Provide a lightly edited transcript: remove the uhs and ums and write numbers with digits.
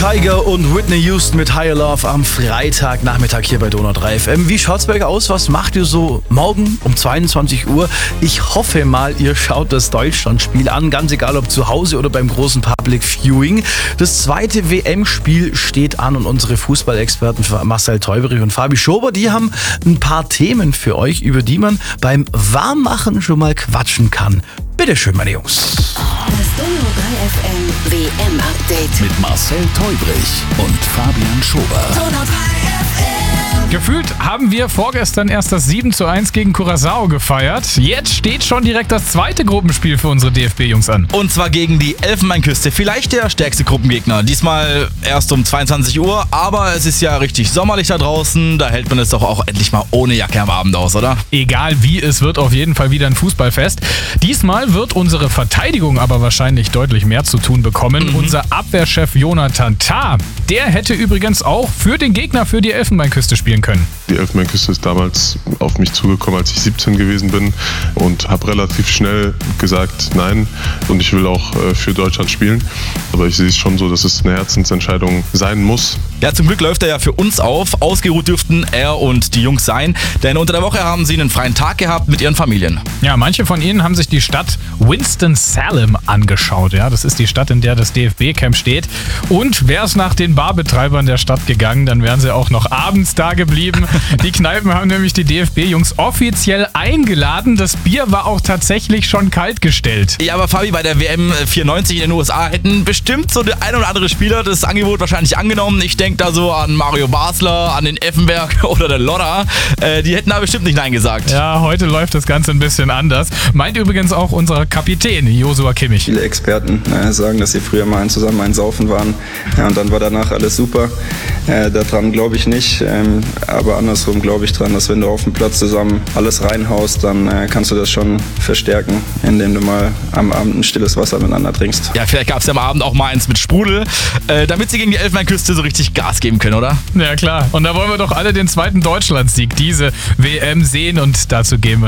Tiger und Whitney Houston mit Higher Love am Freitagnachmittag hier bei Donau 3 FM. Wie schaut's bei euch aus? Was macht ihr so morgen um 22 Uhr? Ich hoffe mal, ihr schaut das Deutschlandspiel an, ganz egal ob zu Hause oder beim großen Public Viewing. Das zweite WM-Spiel steht an und unsere Fußballexperten Marcel Teuberich und Fabi Schober, die haben ein paar Themen für euch, über die man beim Warmmachen schon mal quatschen kann. Bitteschön, meine Jungs. Das Donau 3 FM WM-Update Mit Marcel Teubrich und Fabian Schober. Donau 3 FM. Gefühlt haben wir vorgestern erst das 7:1 gegen Curaçao gefeiert. Jetzt steht schon direkt das zweite Gruppenspiel für unsere DFB-Jungs an. Und zwar gegen die Elfenbeinküste. Vielleicht der stärkste Gruppengegner. Diesmal erst um 22 Uhr, aber es ist ja richtig sommerlich da draußen. Da hält man es doch auch endlich mal ohne Jacke am Abend aus, oder? Egal wie, es wird auf jeden Fall wieder ein Fußballfest. Diesmal wird unsere Verteidigung aber wahrscheinlich deutlich mehr zu tun bekommen. Unser Abwehrchef Jonathan Tah, der hätte übrigens auch für den Gegner für die Elfenbeinküste spielen können. Die Elfenbeinküste ist damals auf mich zugekommen, als ich 17 gewesen bin und habe relativ schnell gesagt, nein, und ich will auch für Deutschland spielen. Aber ich sehe es schon so, dass es eine Herzensentscheidung sein muss. Ja, zum Glück läuft er ja für uns auf. Ausgeruht dürften er und die Jungs sein, denn unter der Woche haben sie einen freien Tag gehabt mit ihren Familien. Ja, manche von ihnen haben sich die Stadt Winston-Salem angeschaut. Ja, das ist die Stadt, in der das DFB-Camp steht. Und wäre es nach den Barbetreibern der Stadt gegangen, dann wären sie auch noch abends da geblieben. Die Kneipen haben nämlich die DFB-Jungs offiziell eingeladen. Das Bier war auch tatsächlich schon kalt gestellt. Ja, aber Fabi, bei der WM 94 in den USA hätten bestimmt so der ein oder andere Spieler das Angebot wahrscheinlich angenommen. Ich denke da so an Mario Basler, an den Effenberg oder den Lodder. Die hätten da bestimmt nicht Nein gesagt. Ja, heute läuft das Ganze ein bisschen anders. Meint übrigens auch unser Kapitän Joshua Kimmich. Viele Experten sagen, dass sie früher mal zusammen ein Saufen waren, ja, und dann war danach alles super. Daran glaube ich nicht, aber andersrum glaube ich dran, dass wenn du auf dem Platz zusammen alles reinhaust, dann kannst du das schon verstärken, indem du mal am Abend ein stilles Wasser miteinander trinkst. Ja, vielleicht gab es ja am Abend auch mal eins mit Sprudel, damit sie gegen die Elfenbeinküste so richtig Gas geben können, oder? Ja klar, und da wollen wir doch alle den zweiten Deutschlandsieg diese WM sehen und dazu geben wir